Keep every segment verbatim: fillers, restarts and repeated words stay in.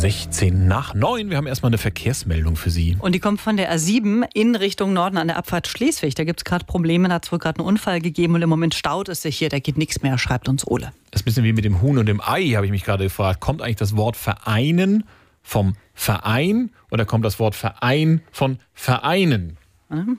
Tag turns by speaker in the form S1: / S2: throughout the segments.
S1: sechzehn nach neun. Wir haben erstmal eine Verkehrsmeldung für Sie.
S2: Und die kommt von der A sieben in Richtung Norden an der Abfahrt Schleswig. Da gibt es gerade Probleme, da hat es wohl gerade einen Unfall gegeben und im Moment staut es sich hier. Da geht nichts mehr, schreibt uns Ole.
S1: Das ist ein bisschen wie mit dem Huhn und dem Ei, habe ich mich gerade gefragt. Kommt eigentlich das Wort Vereinen vom Verein oder kommt das Wort Verein von Vereinen?
S2: Mhm.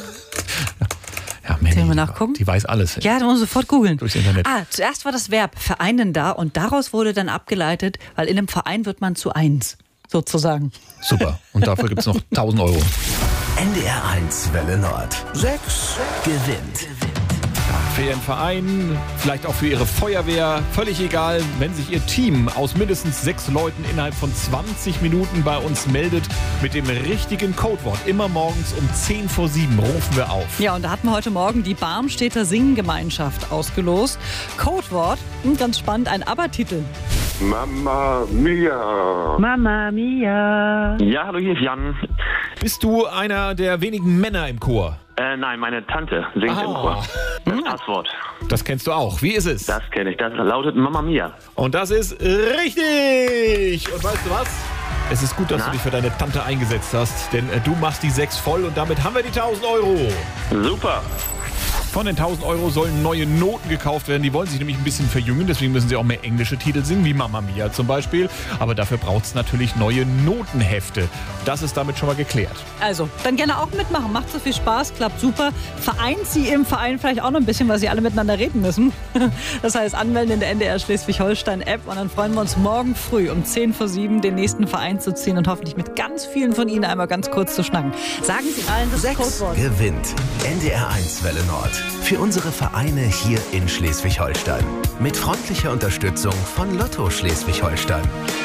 S1: Ja, Mandy,
S2: mal nachgucken?
S1: Die weiß alles.
S2: Ja, da muss man sofort googeln.
S1: Durchs Internet.
S2: Ah, zuerst war das Verb vereinen da und daraus wurde dann abgeleitet, weil in einem Verein wird man zu eins, sozusagen.
S1: Super. Und dafür gibt es noch tausend Euro.
S3: N D R eins Welle Nord. Sechs gewinnt.
S1: Für Ihren Verein, vielleicht auch für Ihre Feuerwehr, völlig egal, wenn sich Ihr Team aus mindestens sechs Leuten innerhalb von zwanzig Minuten bei uns meldet mit dem richtigen Codewort. Immer morgens um zehn vor sieben rufen wir auf.
S2: Ja, und da hatten wir heute Morgen die Barmstädter Singgemeinschaft ausgelost. Codewort, ganz spannend, ein ABBA-Titel.
S4: Mama Mia.
S5: Mama Mia.
S6: Ja, hallo, hier ist Jan.
S1: Bist du einer der wenigen Männer im Chor?
S6: Äh, nein, meine Tante singt
S1: Ah.
S6: im Chor. Das Passwort.
S1: Das kennst du auch. Wie ist es?
S6: Das kenne ich. Das lautet Mama Mia.
S1: Und das ist richtig. Und weißt du was? Es ist gut, dass
S6: Na?
S1: du dich für deine Tante eingesetzt hast, denn äh, du machst die sechs voll und damit haben wir die tausend Euro.
S6: Super.
S1: Von den tausend Euro sollen neue Noten gekauft werden. Die wollen sich nämlich ein bisschen verjüngen, deswegen müssen sie auch mehr englische Titel singen, wie Mama Mia zum Beispiel. Aber dafür braucht es natürlich neue Notenhefte. Das ist damit schon mal geklärt.
S2: Also, dann gerne auch mitmachen. Macht so viel Spaß, klappt super. Vereint Sie im Verein vielleicht auch noch ein bisschen, weil Sie alle miteinander reden müssen. Das heißt, anmelden in der N D R Schleswig-Holstein-App und dann freuen wir uns morgen früh um zehn vor sieben den nächsten Verein zu ziehen und hoffentlich mit ganz vielen von Ihnen einmal ganz kurz zu schnacken. Sagen Sie allen das
S3: Sechs
S2: Codewort.
S3: gewinnt. N D R eins Welle Nord. Für unsere Vereine hier in Schleswig-Holstein. Mit freundlicher Unterstützung von Lotto Schleswig-Holstein.